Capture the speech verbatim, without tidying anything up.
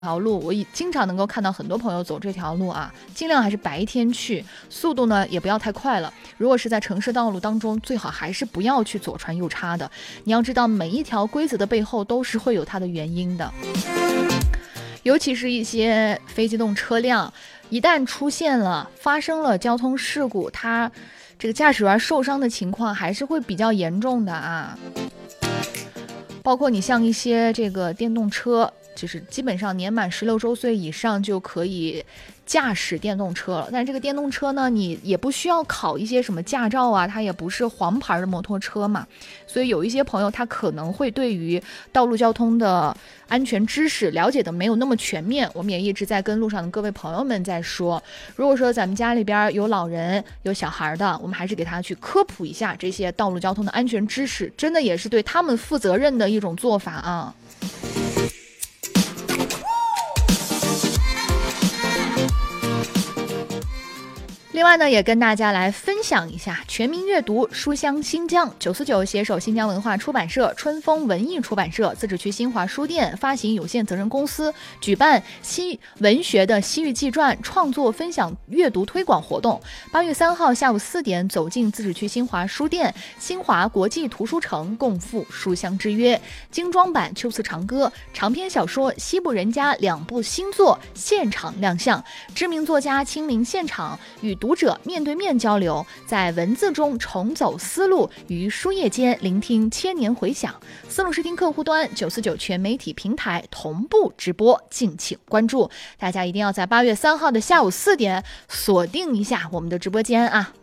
条路，我也经常能够看到很多朋友走这条路啊，尽量还是白天去，速度呢也不要太快了。如果是在城市道路当中，最好还是不要去左穿右插的。你要知道，每一条规则的背后都是会有它的原因的。尤其是一些非机动车辆，一旦出现了发生了交通事故，它这个驾驶员受伤的情况还是会比较严重的啊。包括你像一些这个电动车，就是基本上年满十六周岁以上就可以驾驶电动车了。但这个电动车呢，你也不需要考一些什么驾照啊，它也不是黄牌的摩托车嘛。所以有一些朋友他可能会对于道路交通的安全知识了解的没有那么全面。我们也一直在跟路上的各位朋友们在说，如果说咱们家里边有老人有小孩的，我们还是给他去科普一下这些道路交通的安全知识，真的也是对他们负责任的一种做法啊。另外呢，也跟大家来分享一下全民阅读书香新疆九四九携手新疆文化出版社、春风文艺出版社、自治区新华书店发行有限责任公司举办西文学的西域纪传创作分享阅读推广活动。八月三号下午四点，走进自治区新华书店、新华国际图书城，共赴书香之约。精装版《秋次长歌》、长篇小说《西部人家》两部新作现场亮相，知名作家亲临现场与读者面对面交流，在文字中重走思路，于书页间聆听千年回响。思路视听客户端九四九全媒体平台同步直播，敬请关注。大家一定要在八月三号的下午四点锁定一下我们的直播间啊！